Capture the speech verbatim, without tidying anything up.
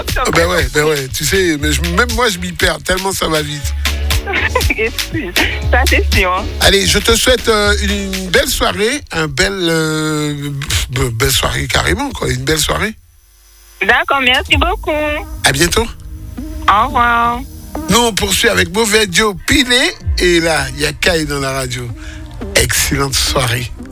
Ah ben ouais, ben ouais, tu sais, mais je- même moi je m'y perds tellement ça va vite. Ça, c'est sûr. Allez, je te souhaite euh, une belle soirée, un bel, euh, be- belle soirée carrément, quoi, une belle soirée. D'accord, merci beaucoup. À bientôt. Au revoir. Nous, on poursuit avec Mauvais Joe Pilé. Et là, il y a Kai dans la radio. Excellente soirée.